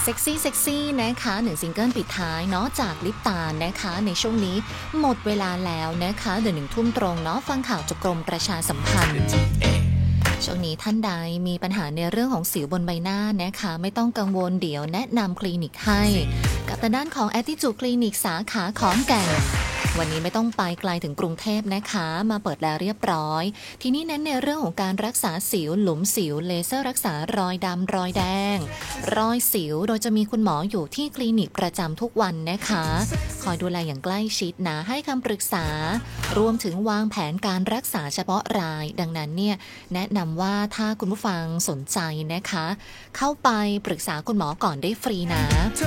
ซ็กซี่นะคะ1ซิงเกิลปิดท้ายเนาะจากลิปตานะคะในช่วงนี้หมดเวลาแล้วนะคะเดี๋ยว1 ทุ่มตรงเนาะฟังข่าวจากกรมประชาสัมพันธ์ช่วงนี้ท่านใดมีปัญหาในเรื่องของสิวบนใบหน้านะคะไม่ต้องกังวลเดี๋ยวแนะนำคลินิกให้กับทางด้านของ Attitude Clinic สาขาขอนแก่นวันนี้ไม่ต้องไปไกลถึงกรุงเทพนะคะมาเปิดแล้วเรียบร้อยทีนี้เน้นในเรื่องของการรักษาสิวหลุมสิวเลเซอร์รักษารอยดำรอยแดงรอยสิวโดยจะมีคุณหมออยู่ที่คลินิกประจำทุกวันนะคะคอยดูแลอย่างใกล้ชิดนะให้คำปรึกษารวมถึงวางแผนการรักษาเฉพาะรายดังนั้นเนี่ยแนะนำว่าถ้าคุณผู้ฟังสนใจนะคะเข้าไปปรึกษาคุณหมอก่อนได้ฟรีนะ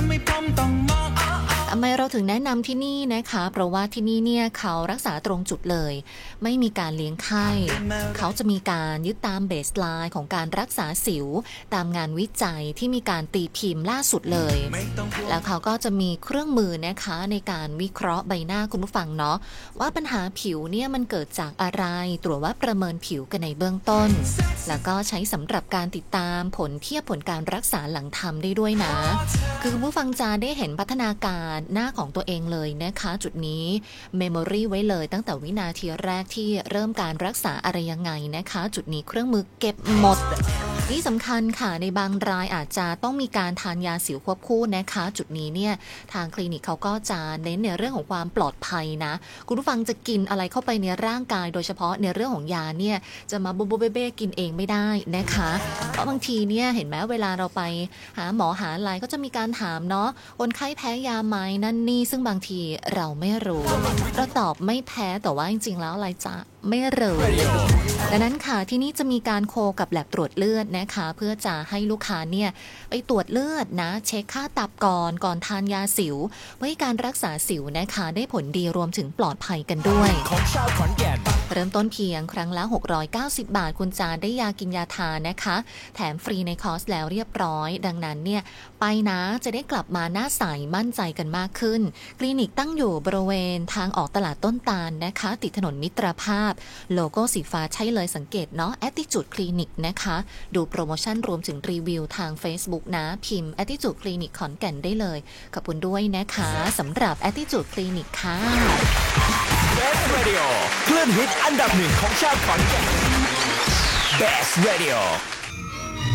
ทำไมเราถึงแนะนำที่นี่นะคะเพราะว่าที่นี่เนี่ยเขารักษาตรงจุดเลยไม่มีการเลี้ยงไข้เขาจะมีการยึดตามเบสไลน์ของการรักษาสิวตามงานวิจัยที่มีการตีพิมพ์ล่าสุดเลยแล้วเขาก็จะมีเครื่องมือนะคะในการวิเคราะห์ใบหน้าคุณผู้ฟังเนาะว่าปัญหาผิวเนี่ยมันเกิดจากอะไรตรวจว่าประเมินผิวกันในเบื้องต้นแล้วก็ใช้สำหรับการติดตามผลเทียบผลการรักษาหลังทำได้ด้วยนะคือคุณผู้ฟังจะได้เห็นพัฒนาการหน้าของตัวเองเลยนะคะจุดนี้เมมโมรี่ไว้เลยตั้งแต่วินาทีแรกที่เริ่มการรักษาอะไรยังไงนะคะจุดนี้เครื่องมือเก็บหมดที่สำคัญค่ะในบางรายอาจจะต้องมีการทานยาสิวควบคู่นะคะจุดนี้เนี่ยทางคลินิกเขาก็จะเน้นในเรื่องของความปลอดภัยนะคุณผู้ฟังจะกินอะไรเข้าไปในร่างกายโดยเฉพาะในเรื่องของยาเนี่ยจะมาบูเบ้กินเองไม่ได้นะคะเพราะบางทีเนี่ยเห็นไหมเวลาเราไปหาหมอหาอะไรก็จะมีการถามเนาะคนไข้แพ้ยาไหมนั่นนี่ซึ่งบางทีเราไม่รู้เราตอบไม่แพ้แต่ว่าจริงๆแล้วอะไรจะไม่รู้ดังนั้นค่ะที่นี่จะมีการโคกับแลบตรวจเลือดนะคะเพื่อจะให้ลูกค้าเนี่ยไปตรวจเลือดนะเช็คค่าตับก่อนทานยาสิวเพื่อให้การรักษาสิวนะคะได้ผลดีรวมถึงปลอดภัยกันด้วยเริ่มต้นเพียงครั้งละ690 บาทคุณจะได้ยากินยาทานนะคะแถมฟรีในคอร์สแล้วเรียบร้อยดังนั้นเนี่ยไปนะจะได้กลับมาหน้าใสมั่นใจกันมากขึ้นคลินิกตั้งอยู่บริเวณทางออกตลาดต้นตาลนะคะติดถนนมิตรภาพโลโก้สีฟ้าใช่เลยสังเกตเนาะ Attitude Clinic นะคะดูโปรโมชั่นรวมถึงรีวิวทาง Facebook นะพิมพ์ Attitude Clinic ขอนแก่นได้เลยขอบคุณด้วยนะคะสำหรับ Attitude Clinic ค่ะ Best Radio คลื่นฮิตอันดับ 1ของชาวขอนแก่น Best Radio